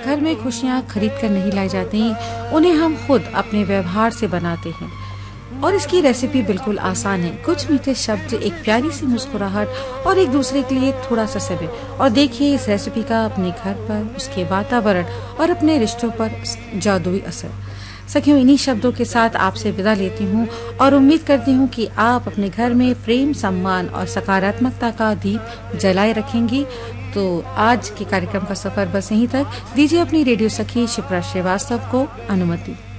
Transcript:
घर में खुशियाँ खरीद कर नहीं लाई जाती, उन्हें हम खुद अपने व्यवहार से बनाते हैं। और इसकी रेसिपी बिल्कुल आसान है। कुछ मीठे शब्द, एक प्यारी सी मुस्कुराहट और एक दूसरे के लिए थोड़ा सा समय। और देखिए इस रेसिपी का अपने घर पर, उसके वातावरण और अपने रिश्तों पर जादुई असर। सखियों, इन्हीं शब्दों के साथ आपसे विदा लेती हूँ और उम्मीद करती हूँ कि आप अपने घर में प्रेम, सम्मान और सकारात्मकता का दीप जलाए रखेंगी। तो आज के कार्यक्रम का सफर बस यहीं तक। दीजिए अपनी रेडियो सखी शिप्रा श्रीवास्तव को अनुमति।